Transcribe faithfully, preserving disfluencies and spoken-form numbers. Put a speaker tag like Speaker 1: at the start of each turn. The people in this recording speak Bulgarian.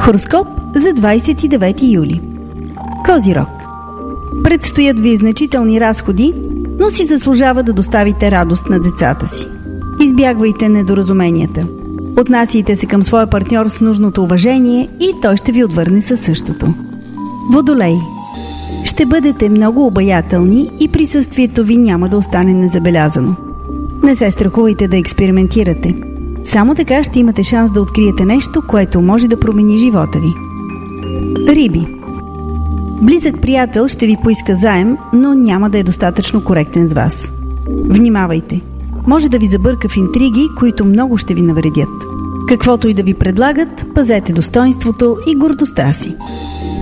Speaker 1: Хороскоп за двадесет и девети юли. Козирог. Предстоят ви значителни разходи, но си заслужава да доставите радост на децата си. Избягвайте недоразуменията. Отнасяйте се към своя партньор с нужното уважение и той ще ви отвърне със същото. Водолей. Ще бъдете много обаятелни и присъствието ви няма да остане незабелязано. Не се страхувайте да експериментирате. Само така ще имате шанс да откриете нещо, което може да промени живота ви. Риби. Близък приятел ще ви поиска заем, но няма да е достатъчно коректен с вас. Внимавайте! Може да ви забърка в интриги, които много ще ви навредят. Каквото и да ви предлагат, пазете достоинството и гордостта си.